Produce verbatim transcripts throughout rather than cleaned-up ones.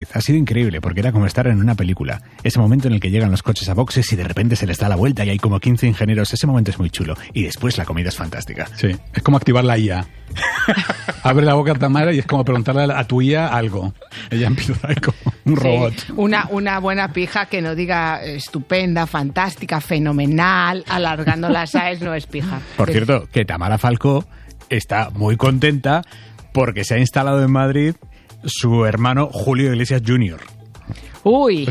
ha sido increíble, porque era como estar en una película. Ese momento en el que llegan los coches a boxes y de repente se les da la vuelta y hay como quince ingenieros, ese momento es muy chulo. Y después la comida es fantástica. Sí, es como activar la I A. Abre la boca Tamara y es como preguntarle a tu I A algo. Ella empieza como un Sí, robot. una, una buena pija que no diga estupenda, fantástica, fenomenal, alargando las aes no es pija. Por cierto, que Tamara Falcó está muy contenta porque se ha instalado en Madrid su hermano Julio Iglesias junior Uy,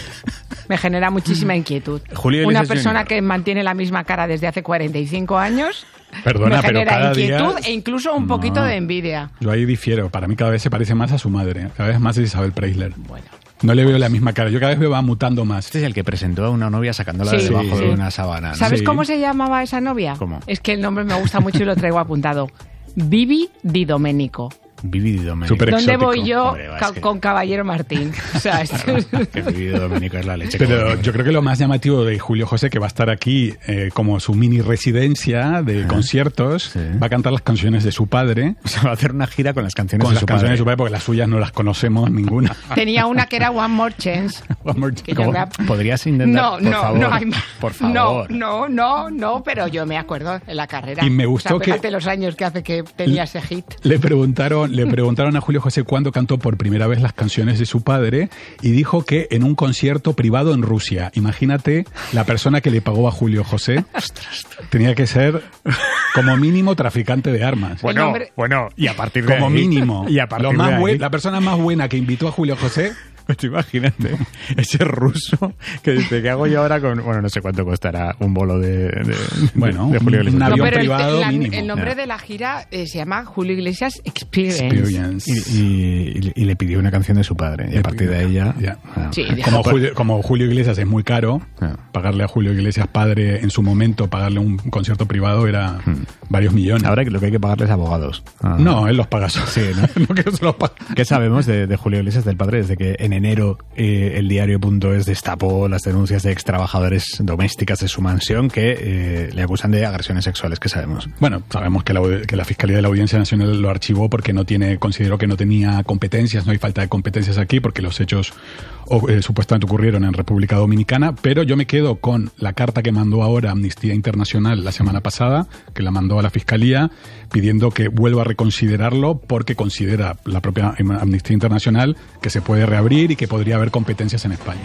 me genera muchísima inquietud. Julio Una Iglesias persona junior que mantiene la misma cara desde hace cuarenta y cinco años Perdona, me pero genera cada inquietud día... e incluso un No. poquito de envidia. Yo ahí difiero. Para mí cada vez se parece más a su madre. Cada vez más es Isabel Preisler. Bueno. No le veo la misma cara. Yo cada vez me va mutando más. Este es el que presentó a una novia sacándola Sí, de debajo sí. de una sábana, ¿no? ¿Sabes Sí. cómo se llamaba esa novia? ¿Cómo? Es que el nombre me gusta mucho y lo traigo apuntado. Vivi Di Domenico. Vivi Di Domenico. Súper ¿Dónde exótico. voy yo Hombre, va, ca- es que- con Caballero Martín? O sea, esto es- Que Vivi Di Domenico es la leche. Pero como- yo creo que lo más llamativo de Julio José, que va a estar aquí eh, como su mini residencia de conciertos, sí. va a cantar las canciones de su padre. O sea, va a hacer una gira con las canciones Con de las su canciones padre. de su padre, porque las suyas no las conocemos ninguna. tenía una que era One More Chance. One more Que time. yo me ¿Cómo? ¿Podrías intentar, No, por no, favor? no hay más. Por favor. No, no, no, no, pero yo me acuerdo en la carrera. Y me gustó o sea, fíjate que- los años que hace que tenía ese hit. Le preguntaron, le preguntaron a Julio José cuándo cantó por primera vez las canciones de su padre y dijo que en un concierto privado en Rusia. Imagínate la persona que le pagó a Julio José. Tenía que ser como mínimo traficante de armas. Bueno, nombre- bueno, y a partir de Como ahí- mínimo. Y a partir Lo más de ahí, buen- la persona más buena que invitó a Julio José. me estoy imaginando ese ruso que dice, ¿qué hago yo ahora con...? Bueno, no sé cuánto costará un bolo de, de, Bueno, de Julio Iglesias. un avión pero el- privado la- mínimo. el nombre Ya. de la gira eh, se llama Julio Iglesias Experience. Experience. Y, y- y le pidió una canción de su padre. Y a partir de ahí ya... Ya. ah, Sí, dijo, Como Julio, como Julio Iglesias es muy caro, Ah. pagarle a Julio Iglesias padre en su momento, pagarle un concierto privado era varios millones. Ahora que lo que hay que pagarles abogados. Ah. No, él los paga solo. Sí, ¿no? No que se los pague. ¿Qué sabemos de, de Julio Iglesias, del padre? Desde que en enero eh, el diario punto es destapó las denuncias de ex trabajadores domésticas de su mansión que eh, le acusan de agresiones sexuales. ¿Qué sabemos? Bueno, sabemos que la, que la Fiscalía de la Audiencia Nacional lo archivó porque no tiene, consideró que no tenía competencias, no hay falta de competencias aquí porque los hechos o, eh, supuestamente ocurrieron en República Dominicana, pero yo me quedo con la carta que mandó ahora Amnistía Internacional la semana pasada, que la mandó a la Fiscalía, pidiendo que vuelva a reconsiderarlo porque considera la propia Amnistía Internacional que se puede reabrir y que podría haber competencias en España.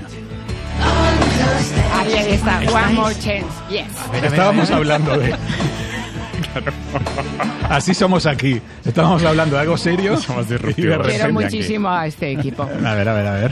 Ahí, ahí está, One More Chance. Yes. Estábamos hablando de... Así somos aquí. Estábamos hablando de algo serio. Somos disruptivos. y de repente Quiero aquí. muchísimo a este equipo. A ver, a ver, a ver.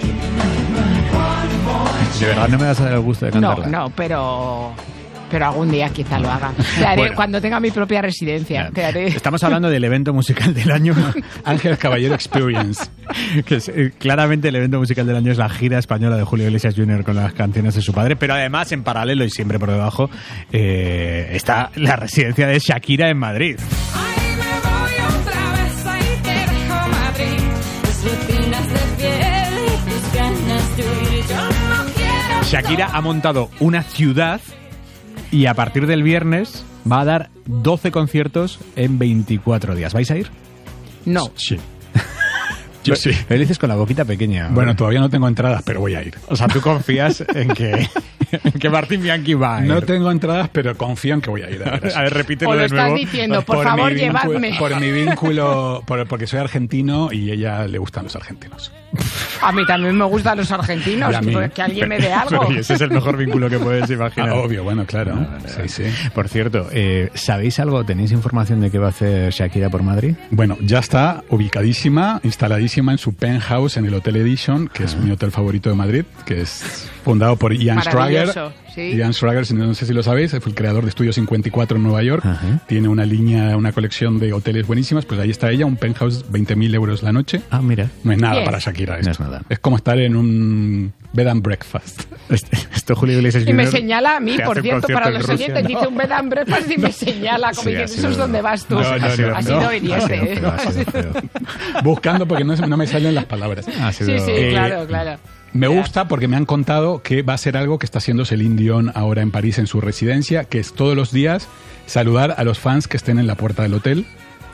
¿De verdad no me vas a dar el gusto de No, cantarla? no, pero... Pero algún día quizá lo haga. Te haré Bueno. cuando tenga mi propia residencia. Te haré. Estamos hablando del evento musical del año. Ángel Caballero Experience. Que es, eh, claramente el evento musical del año es la gira española de Julio Iglesias junior con las canciones de su padre, pero además en paralelo y siempre por debajo eh, está la residencia de Shakira en Madrid. Ay, me voy otra vez, ahí te dejo Madrid. Tus rutinas de piel, tus ganas de huir. Yo no quiero. Shakira ha montado una ciudad y a partir del viernes va a dar doce conciertos en veinticuatro días. ¿Vais a ir? No. Sí. Yo sí. Lo dices con la boquita pequeña. Bueno, todavía no tengo entradas, pero voy a ir. O sea, tú confías en que, en que Martín Bianchi va a ir. No tengo entradas, pero confío en que voy a ir. A ver, a ver, repítelo O lo de estás nuevo. diciendo, por, mi favor, vínculo- llevadme. Por mi vínculo, por- porque soy argentino y a ella le gustan los argentinos. A mí también me gustan los argentinos. Y a mí. pues que alguien me dé algo. Y ese es el mejor vínculo que puedes imaginar. Ah, obvio, bueno, claro. No, no, no. Sí, sí. Por cierto, eh, ¿sabéis algo? ¿Tenéis información de qué va a hacer Shakira por Madrid? Bueno, ya está ubicadísima, instaladísima en su penthouse en el Hotel Edition, que es mi hotel favorito de Madrid, que es fundado por Ian Strager. Maravilloso, sí. Ian Strager, si no, no sé si lo sabéis, fue el creador de Estudio cincuenta y cuatro en Nueva York. Ajá. Tiene una línea, una colección de hoteles buenísimas. Pues ahí está ella, un penthouse, veinte mil euros la noche. Ah, mira. No es nada Bien. para Shakira esto. No es nada. Es como estar en un bed and breakfast. Este- Esto Julio Iglesias Y me junior señala a mí, que por hace un cierto, concierto para en los Rusia, oyentes, ¿no? dice un bed and breakfast y me señala, como Sí, diciendo, ha eso sido- es donde vas tú. No, no, ha no, sido, no. ha sido Ha hiriente, sido ¿eh? feo, ha sido feo. Buscando porque no, no me salen las palabras. Ha sido- Sí, sí, Eh, claro, claro. Me gusta porque me han contado que va a ser algo que está haciendo Celine Dion ahora en París en su residencia, que es todos los días saludar a los fans que estén en la puerta del hotel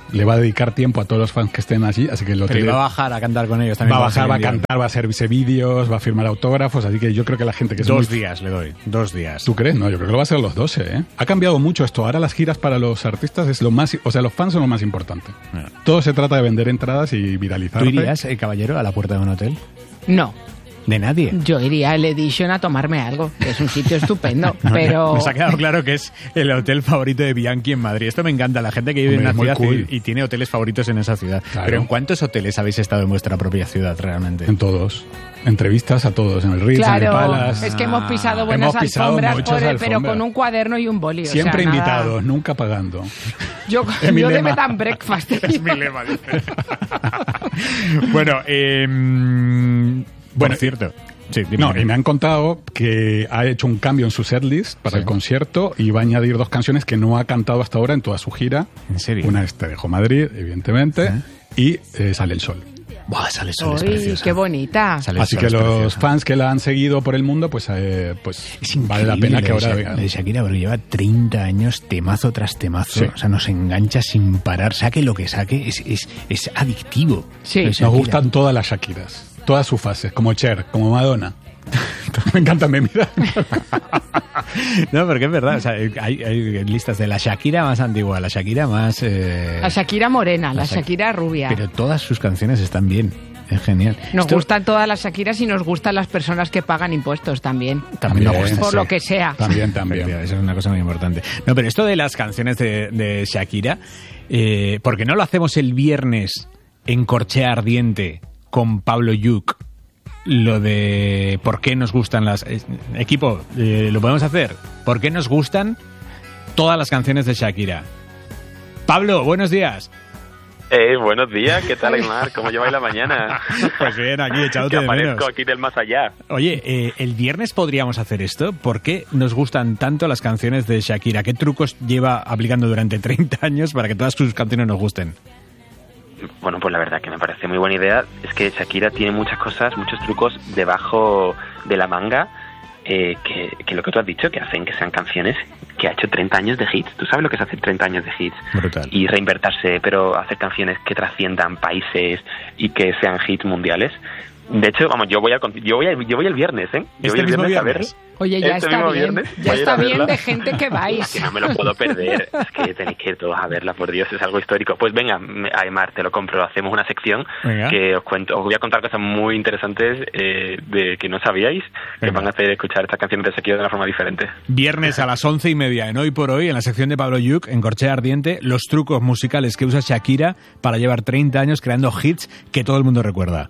le va a dedicar tiempo a todos los fans que estén allí, así que el hotel Pero va a bajar a cantar con ellos también. va a bajar, va a Celine Dion. cantar, va a hacerse vídeos, va a firmar autógrafos, así que yo creo que la gente que es Dos muy- días le doy, dos días. ¿Tú crees? No, yo creo que lo va a ser los doce, ¿eh? Ha cambiado mucho esto. Ahora las giras para los artistas es lo más... O sea, los fans son lo más importante. Ah. Todo se trata de vender entradas y viralizar. ¿Tú irías, eh, caballero, a la puerta de un hotel? No, De nadie. yo iría al Edition a tomarme algo, que es un sitio estupendo, pero... Nos ha quedado claro que es el hotel favorito de Bianchi en Madrid. Esto me encanta, la gente que vive Hombre, en es muy una ciudad cool. y, y tiene hoteles favoritos en esa ciudad. Claro. Pero ¿en cuántos hoteles habéis estado en vuestra propia ciudad realmente? En todos. Entrevistas a todos, en el Ritz, en el Claro, Palace. es que hemos pisado buenas Hemos pisado alfombras, muchas por el- pero alfombras. con un cuaderno y un boli. o Siempre sea, nada. invitados, nunca pagando. Yo, Es mi yo de lema. bed and breakfast. Es mi lema, dice. Bueno, eh, mm, bueno, Bueno, cierto. Sí, dime, No, dime. y me han contado que ha hecho un cambio en su setlist para Sí. el concierto y va a añadir dos canciones que no ha cantado hasta ahora en toda su gira. ¿En serio? Una es Te dejo Madrid, evidentemente, y eh, Sale el Sol. Buah, sale el sol, es Uy, preciosa. qué bonita. Sale el Así sol, que es los preciosa. fans que la han seguido por el mundo, pues, eh, pues Es vale la increíble pena que lo de ahora Sha- vengan. lo de Shakira, porque lleva treinta años temazo tras temazo. Sí. O sea, nos engancha sin parar. Saque lo que saque, es, es, es adictivo. Sí. Lo de Nos Shakira. gustan todas las Shakiras, todas sus fases, como Cher, como Madonna. Me encanta, me mira. No, porque es verdad. O sea, hay, hay listas de la Shakira más antigua, la Shakira más... eh, La Shakira morena, la, la Shak- Shakira rubia. Pero todas sus canciones están bien. Es genial. Nos Esto gustan todas las Shakiras y nos gustan las personas que pagan impuestos también. también nos También. gusta, Por sí. lo que sea. También, también. Eso es una cosa muy importante. No, pero esto de las canciones de, de Shakira, eh, ¿por qué no lo hacemos el viernes en Corchea Ardiente con Pablo Yuk? Lo de por qué nos gustan las... eh, equipo, eh, ¿lo podemos hacer? ¿Por qué nos gustan todas las canciones de Shakira? Pablo, buenos días. Eh, buenos días, ¿qué tal, Aymar? ¿Cómo lleváis la mañana? Pues bien, aquí Que echándote de aparezco menos. aquí del más allá. Oye, eh, el viernes podríamos hacer esto. ¿Por qué nos gustan tanto las canciones de Shakira? ¿Qué trucos lleva aplicando durante treinta años para que todas sus canciones nos gusten? Bueno, pues la verdad que me parece muy buena idea. Es que Shakira tiene muchas cosas, muchos trucos debajo de la manga eh, que, que lo que tú has dicho, que hacen que sean canciones que ha hecho treinta años de hits. ¿Tú sabes lo que es hacer treinta años de hits? Brutal. Y reinvertirse, pero hacer canciones que trasciendan países y que sean hits mundiales. De hecho, vamos, yo voy al con- yo voy al- yo voy el viernes, ¿eh? Yo Este voy el mismo viernes, viernes. a ver. Oye, ya Este está mismo bien. viernes Ya voy a ir está a bien verla. de gente que Es vais. que no me lo puedo perder, es que tenéis que ir todos a verla, por Dios, es algo histórico. Pues venga, me- Aymar, te lo compro, hacemos una sección Venga. que os cuento, os voy a contar cosas muy interesantes eh, de que no sabíais, que Venga. van a hacer escuchar estas canciones de Shakira de una forma diferente. Viernes a las once y media en Hoy por Hoy, en la sección de Pablo Yuk, en Corchea Ardiente, los trucos musicales que usa Shakira para llevar treinta años creando hits que todo el mundo recuerda.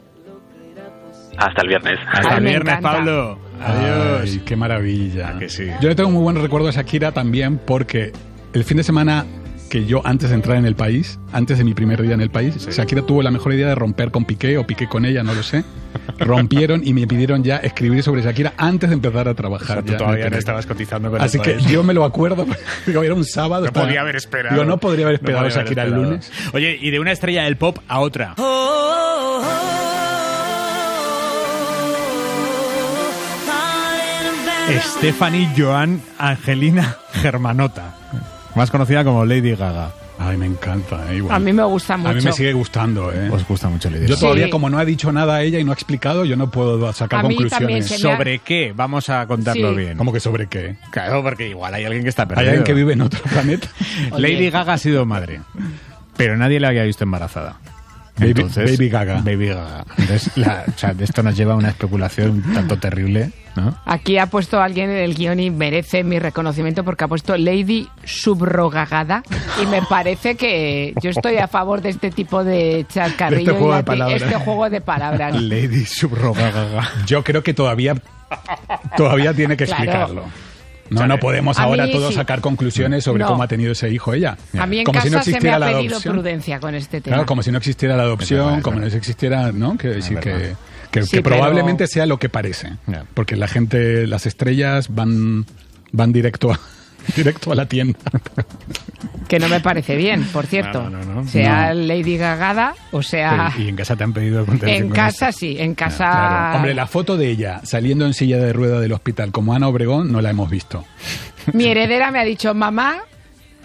Hasta el viernes. Hasta Ay, el me viernes, encanta. Pablo. Adiós. Ay, qué maravilla. Ah, que sí. Yo le tengo muy buen recuerdo a Shakira también porque el fin de semana que yo, antes de entrar en el país, antes de mi primer día en el país, Shakira tuvo la mejor idea de romper con Piqué o Piqué con ella, no lo sé. Rompieron y me pidieron ya escribir sobre Shakira antes de empezar a O trabajar. sea, tú ya en todavía el no periódico. estabas cotizando con Así el que país. yo me lo acuerdo. Digo, era un sábado. No estaba- podía haber esperado. Digo, no podría haber No esperado podía a haber Shakira el esperado. lunes. Oye, y de una estrella del pop a otra. Stephanie Joan Angelina Germanota, más conocida como Lady Gaga. Ay, me encanta. eh, igual. A mí me gusta mucho. A mí me sigue gustando, ¿eh? Os gusta mucho Lady Yo Gaga. todavía, Sí. como no ha dicho nada a ella y no ha explicado, yo no puedo sacar A mí también conclusiones. se me ha- ¿Sobre qué? Vamos a contarlo Sí. bien. ¿Cómo que sobre qué? Claro, porque igual hay alguien que está ¿Hay perdido. alguien que vive en otro planeta? Oye. Lady Gaga ha sido madre, pero nadie la había visto embarazada. Baby- Entonces, Baby Gaga. Baby Gaga. Entonces, la- o sea, de esto nos lleva a una especulación un tanto terrible, ¿no? Aquí ha puesto alguien en el guión y merece mi reconocimiento porque ha puesto Lady Subrogagada y me parece que yo estoy a favor de este tipo de chascarrillo De este juego y de a ti- palabras. este juego de palabras. Lady Subrogaga. Yo creo que todavía, todavía tiene que Claro. explicarlo. No, Vale. no podemos A ahora mí todos sí. sacar conclusiones sobre No. cómo ha tenido ese hijo ella. A mí en como casa si no se me existiera ha la pedido adopción. prudencia con este tema. Claro, como si no existiera la Es adopción, verdad, es como verdad. no existiera, ¿no? Que, sí, verdad. que, que, Sí, que pero- probablemente sea lo que parece. Ya. Porque la gente, las estrellas van, van directo a, directo a la tienda. Que no me parece bien, por cierto. No, no, no, no. Sea Lady Gagada o sea... Y en casa te han pedido contenido En con casa esto. sí, en casa... Claro. Hombre, la foto de ella saliendo en silla de rueda del hospital como Ana Obregón no la hemos visto. Mi heredera me ha dicho, mamá,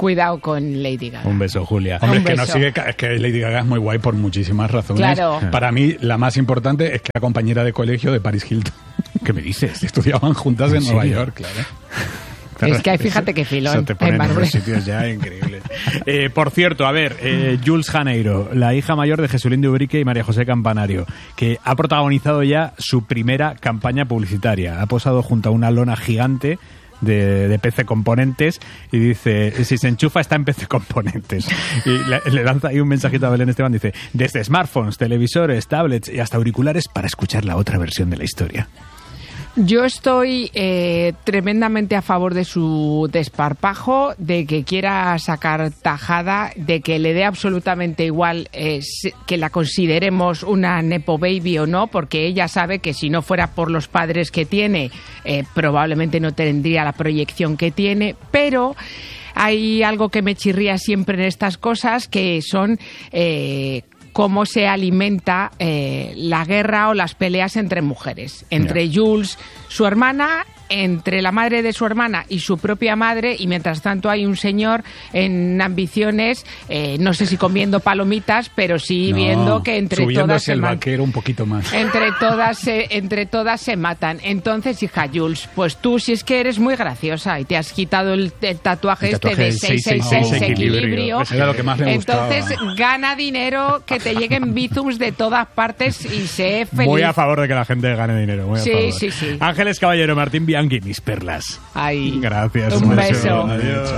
Cuidado con Lady Gaga. Un beso, Julia. Hombre, Un es que, no beso. sigue, es que Lady Gaga es muy guay por muchísimas razones. Claro. Para mí, la más importante es que la compañera de colegio de Paris Hilton. ¿Qué me dices? Estudiaban juntas en, ¿En Nueva serio? York, claro. Es que hay, fíjate qué filón. Eso te pone en en Bárbara. unos sitios ya increíbles. Eh, por cierto, a ver, eh, Jules Janeiro, la hija mayor de Jesulín de Ubrique y María José Campanario, que ha protagonizado ya su primera campaña publicitaria. Ha posado junto a una lona gigante de, de P C Componentes y dice, si se enchufa está en P C Componentes. Y le, le lanza ahí un mensajito a Belén Esteban, dice, desde smartphones, televisores, tablets y hasta auriculares para escuchar la otra versión de la historia. Yo estoy eh, tremendamente a favor de su desparpajo, de que quiera sacar tajada, de que le dé absolutamente igual eh, que la consideremos una nepo baby o no, porque ella sabe que si no fuera por los padres que tiene, eh, probablemente no tendría la proyección que tiene, pero hay algo que me chirría siempre en estas cosas, que son... Eh, cómo se alimenta eh, la guerra o las peleas entre mujeres, entre yeah. Jules, su hermana, entre la madre de su hermana y su propia madre, y mientras tanto hay un señor en ambiciones, eh, no sé si comiendo palomitas, pero sí no, viendo que entre todas se el man- vaquero un poquito más. Entre todas, se, entre todas se matan. Entonces, hija Jules, pues tú si es que eres muy graciosa y te has quitado el, el tatuaje, el tatuaje este de del seiscientos sesenta y seis seiscientos sesenta y seis equilibrio, Pues era lo que más me entonces gustaba. gana dinero, que te lleguen bizums de todas partes y sé feliz. Muy a favor de que la gente gane dinero. Muy a Sí, favor. sí, sí. Ángeles Caballero, Martín Bianchi, mis perlas. Ay, gracias. un beso. Adiós.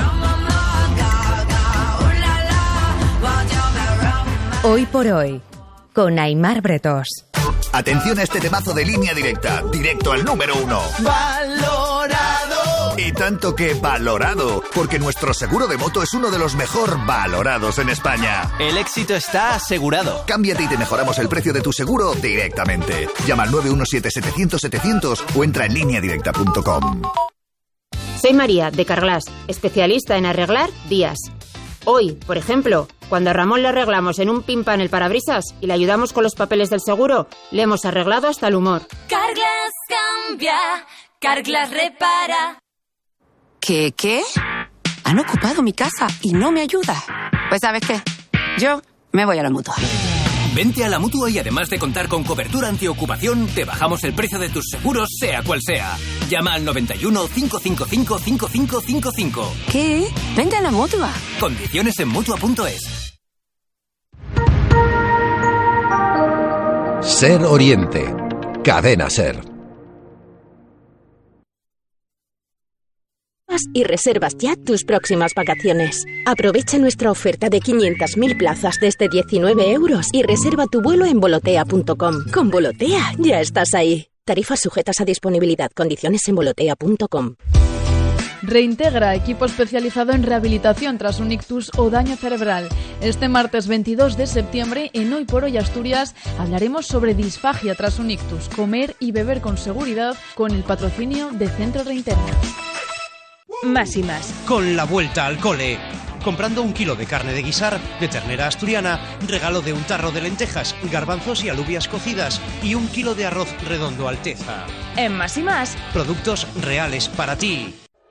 Hoy por hoy, con Aimar Bretós. Atención a este temazo de Línea Directa, directo al número uno. ¡Valorado! Y tanto que valorado, porque nuestro seguro de moto es uno de los mejor valorados en España. El éxito está asegurado. Cámbiate y te mejoramos el precio de tu seguro directamente. Llama al nueve uno siete setecientos setecientos o entra en línea directa punto com. Soy María, de Carglass, especialista en arreglar días. Hoy, por ejemplo, cuando a Ramón le arreglamos en un pimpan el parabrisas y le ayudamos con los papeles del seguro, le hemos arreglado hasta el humor. Carglass cambia, Carglass repara. ¿Qué, qué? Han ocupado mi casa y no me ayuda. Pues ¿sabes qué? Yo me voy a la Mutua. Vente a la Mutua y además de contar con cobertura antiocupación, te bajamos el precio de tus seguros, sea cual sea. Llama al noventa y uno, cinco cinco cinco, cinco cinco cinco cinco. ¿Qué? Vente a la Mutua. Condiciones en Mutua punto es. Ser Oriente. Cadena Ser. Y reservas ya tus próximas vacaciones. Aprovecha nuestra oferta de quinientas mil plazas desde diecinueve euros y reserva tu vuelo en volotea punto com. Con Volotea ya estás ahí. Tarifas sujetas a disponibilidad. Condiciones en volotea punto com. Reintegra, equipo especializado en rehabilitación tras un ictus o daño cerebral. Este martes veintidós de septiembre, en Hoy por Hoy Asturias, hablaremos sobre disfagia tras un ictus, comer y beber con seguridad, con el patrocinio de Centro Reintegra. Más y más. Con la vuelta al cole. Comprando un kilo de carne de guisar de ternera asturiana, regalo de un tarro de lentejas, garbanzos y alubias cocidas y un kilo de arroz redondo Alteza. En Más y Más. Productos reales para ti.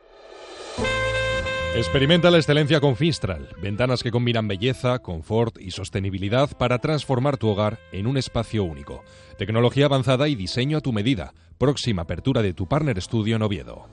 Experimenta la excelencia con Finstral. Ventanas que combinan belleza, confort y sostenibilidad para transformar tu hogar en un espacio único. Tecnología avanzada y diseño a tu medida. Próxima apertura de tu Partner Studio en Oviedo.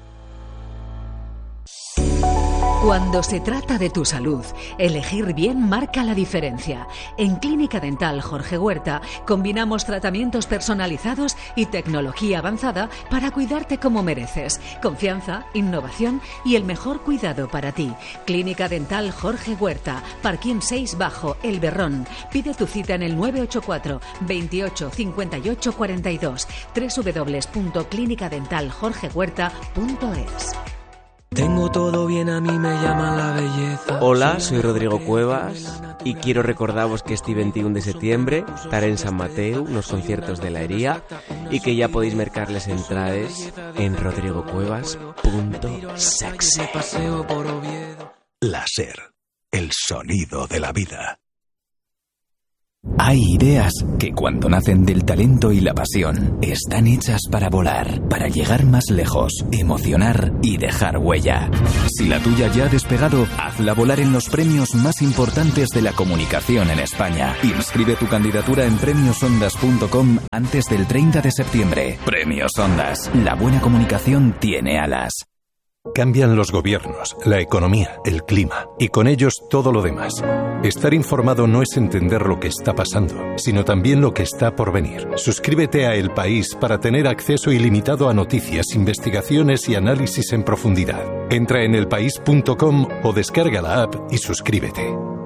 Cuando se trata de tu salud, elegir bien marca la diferencia. En Clínica Dental Jorge Huerta combinamos tratamientos personalizados y tecnología avanzada para cuidarte como mereces. Confianza, innovación y el mejor cuidado para ti. Clínica Dental Jorge Huerta, Parquín seis Bajo, El Berrón. Pide tu cita en el nueve ocho cuatro, veintiocho, cincuenta y ocho cuarenta y dos, doble u doble u doble u punto clínica dental jorge huerta punto es. Tengo todo bien, a mí me llaman la belleza. Hola, soy Rodrigo Cuevas y quiero recordaros que este veintiuno de septiembre estaré en San Mateo, unos conciertos de la Hería, y que ya podéis mercar las entradas en rodrigo cuevas punto sexy. La Ser, el sonido de la vida. Hay ideas que cuando nacen del talento y la pasión, están hechas para volar, para llegar más lejos, emocionar y dejar huella. Si la tuya ya ha despegado, hazla volar en los premios más importantes de la comunicación en España. Inscribe tu candidatura en premios ondas punto com antes del treinta de septiembre. Premios Ondas. La buena comunicación tiene alas. Cambian los gobiernos, la economía, el clima y con ellos todo lo demás. Estar informado no es entender lo que está pasando, sino también lo que está por venir. Suscríbete a El País para tener acceso ilimitado a noticias, investigaciones y análisis en profundidad. Entra en elpaís punto com o descarga la app y suscríbete.